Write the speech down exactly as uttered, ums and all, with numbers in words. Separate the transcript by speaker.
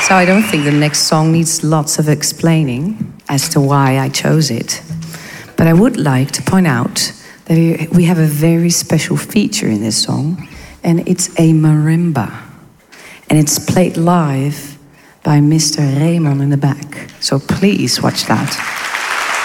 Speaker 1: So I don't think the next song needs lots of explaining as to why I chose it. But I would like to point out that we have a very special feature in this song, and it's a marimba. And it's played live by Mister Raymond in the back. So please watch that.